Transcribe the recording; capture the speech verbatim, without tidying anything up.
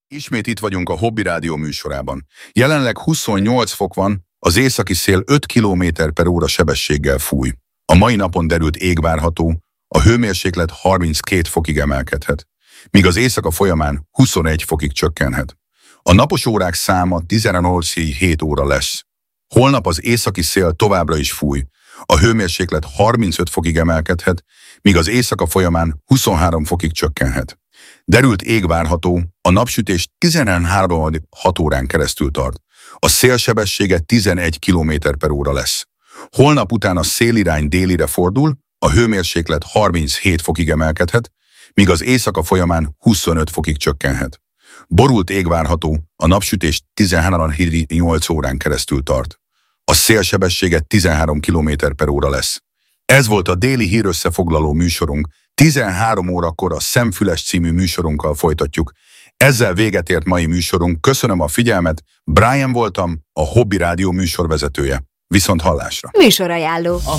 Ismét itt vagyunk a Hobby Rádió műsorában. Jelenleg huszonnyolc fok van, az északi szél öt kilométer per óra sebességgel fúj. A mai napon derült ég várható, a hőmérséklet harminckét fokig emelkedhet, míg az éjszaka folyamán huszonegy fokig csökkenhet. A napos órák száma tizenhét óra lesz. Holnap az északi szél továbbra is fúj, a hőmérséklet harmincöt fokig emelkedhet, míg az éjszaka folyamán huszonhárom fokig csökkenhet. Derült ég várható, a napsütés tizenhárom órán keresztül tart. A szél sebessége tizenegy kilométer per óra lesz. Holnap után a szélirány délire fordul, a hőmérséklet harminchét fokig emelkedhet, míg az éjszaka folyamán huszonöt fokig csökkenhet. Borult ég várható, a napsütés tizennyolc órán keresztül tart. A szél sebessége tizenhárom kilométer per óra lesz. Ez volt a déli hírösszefoglaló műsorunk. tizenhárom órakor a Szemfüles című műsorunkkal folytatjuk. Ezzel véget ért mai műsorunk. Köszönöm a figyelmet. Brian voltam, a Hobby Rádió műsorvezetője. Viszont hallásra. Műsorajánló.